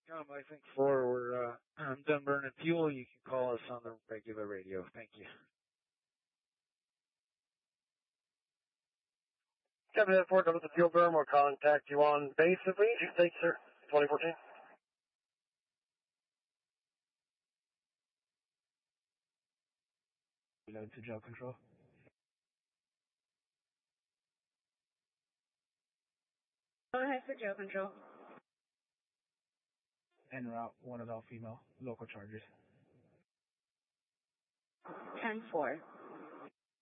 I think 4, we're done burning fuel. You can call us on the regular radio. Thank you. Captain 4, double the fuel burn. We'll contact you on base if we need you. Thanks, sir. 2014. Reload to gel control. Go ahead for gel control. En route, one of all female, local charges. 10-4.